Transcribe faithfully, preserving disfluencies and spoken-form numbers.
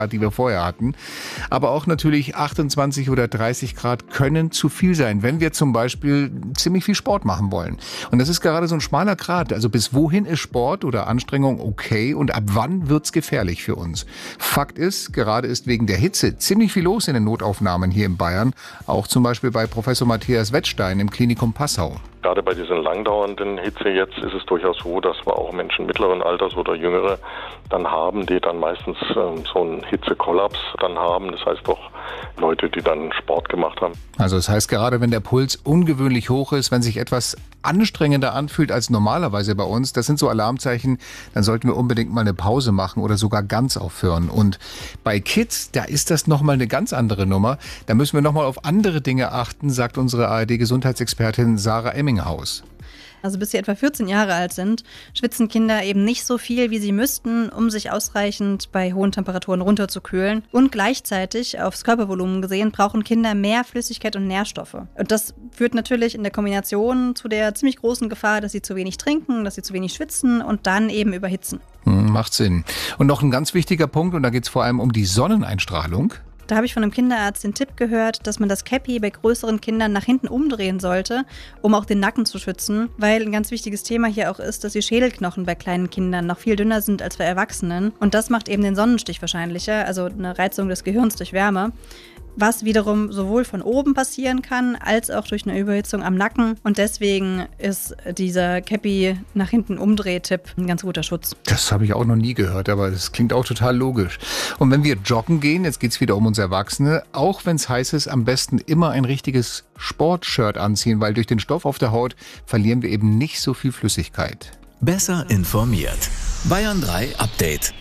die wir vorher hatten. Aber auch natürlich achtundzwanzig oder dreißig Grad können zu viel sein, wenn wir zum Beispiel ziemlich viel Sport machen wollen. Und das ist gerade so ein schmaler Grat. Also bis wohin ist Sport oder Anstrengung okay und ab wann wird's gefährlich für uns? Fakt ist, gerade ist wegen der Hitze ziemlich viel los in den Notaufnahmen hier in Bayern. Auch zum Beispiel bei Professor Matthias Wettstein im Klinikum Passau. Gerade bei dieser langdauernden Hitze jetzt ist es durchaus so, dass wir auch Menschen mittleren Alters oder Jüngere dann haben, die dann meistens ähm, so einen Hitzekollaps dann haben. Das heißt doch Leute, die dann Sport gemacht haben. Also das heißt, gerade wenn der Puls ungewöhnlich hoch ist, wenn sich etwas anstrengender anfühlt als normalerweise bei uns, das sind so Alarmzeichen, dann sollten wir unbedingt mal eine Pause machen oder sogar ganz aufhören. Und bei Kids, da ist das nochmal eine ganz andere Nummer. Da müssen wir nochmal auf andere Dinge achten, sagt unsere A R D-Gesundheitsexpertin Sarah Emminghaus. Also bis sie etwa vierzehn Jahre alt sind, schwitzen Kinder eben nicht so viel, wie sie müssten, um sich ausreichend bei hohen Temperaturen runterzukühlen. Und gleichzeitig, aufs Körpervolumen gesehen, brauchen Kinder mehr Flüssigkeit und Nährstoffe. Und das führt natürlich in der Kombination zu der ziemlich großen Gefahr, dass sie zu wenig trinken, dass sie zu wenig schwitzen und dann eben überhitzen. Hm, macht Sinn. Und noch ein ganz wichtiger Punkt, und da geht es vor allem um die Sonneneinstrahlung. Da habe ich von einem Kinderarzt den Tipp gehört, dass man das Käppi bei größeren Kindern nach hinten umdrehen sollte, um auch den Nacken zu schützen, weil ein ganz wichtiges Thema hier auch ist, dass die Schädelknochen bei kleinen Kindern noch viel dünner sind als bei Erwachsenen. Und das macht eben den Sonnenstich wahrscheinlicher, also eine Reizung des Gehirns durch Wärme, was wiederum sowohl von oben passieren kann, als auch durch eine Überhitzung am Nacken. Und deswegen ist dieser Käppi nach hinten Umdreh-Tipp ein ganz guter Schutz. Das habe ich auch noch nie gehört, aber das klingt auch total logisch. Und wenn wir joggen gehen, jetzt geht es wieder um uns Erwachsene, auch wenn es heiß ist, am besten immer ein richtiges Sportshirt anziehen, weil durch den Stoff auf der Haut verlieren wir eben nicht so viel Flüssigkeit. Besser informiert. Bayern drei Update.